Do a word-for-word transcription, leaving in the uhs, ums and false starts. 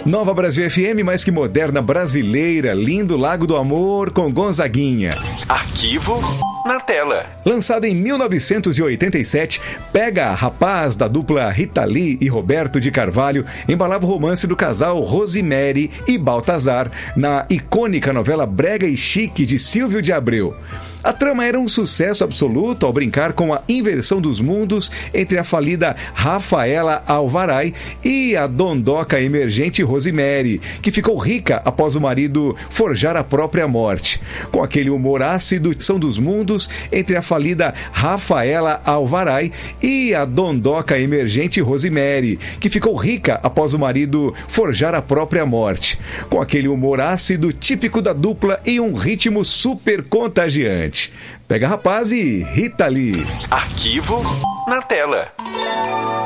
Nova Brasil F M, mais que moderna, brasileira, lindo Lago do Amor com Gonzaguinha. Arquivo na tela. Lançado em mil novecentos e oitenta e sete, Pega Rapaz, da dupla Rita Lee e Roberto de Carvalho, embalava o romance do casal Rosemary e Baltazar na icônica novela brega e chique de Silvio de Abreu. A trama era um sucesso absoluto ao brincar com a inversão dos mundos entre a falida Rafaela Alvaray e a dondoca emergente Rosemary, que ficou rica após o marido forjar a própria morte. Com aquele humor ácido são dos mundos entre a falida Rafaela Alvaray e a dondoca emergente Rosemary, que ficou rica após o marido forjar a própria morte. Com aquele humor ácido típico da dupla e um ritmo super contagiante. Pega Rapaz e Rita Lee. Arquivo na tela.